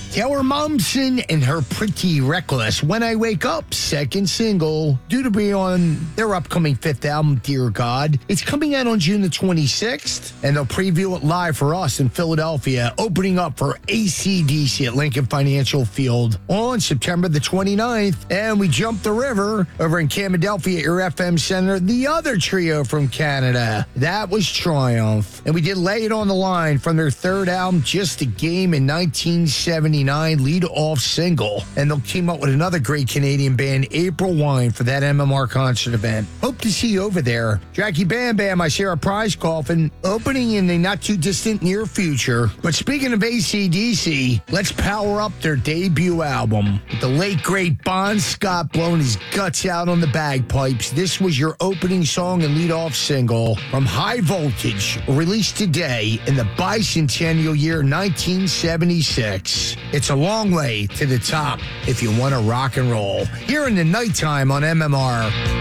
Taylor Momsen and her Pretty Reckless. When I Wake Up, second single, due to be on their upcoming fifth album, Dear God. It's coming out on June the 26th, and they'll preview it live for us in Philadelphia, opening up for AC/DC at Lincoln Financial Field on September the 29th. And we jump the river over in Camadelphia at your FM Center, the other trio from Canada. That was Triumph. And we did Lay It on the Line from their third album, Just a Game, in 1979, lead-off single. And they'll team up with another great Canadian band, April Wine, for that MMR concert event. Hope to see you over there. Jackie Bam Bam, I share a prize coffin, opening in the not-too-distant near future. But speaking of AC/DC, let's power up their debut album. With the late, great Bon Scott blowing his guts out on the bagpipes, this was your opening song and lead-off single from High Voltage, released today in the bicentennial year 1976. It's a long way to the top if you want to rock and roll. Here in the nighttime on MMR.